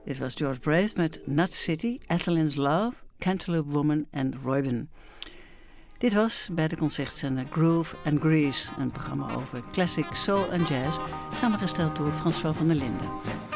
Dit was George Braith met Nut City, Ethelyn's Love, Cantaloupe Woman en Reuben. Dit was bij de concertzender Groove and Grease, een programma over classic soul en jazz, samengesteld door François van der Linden.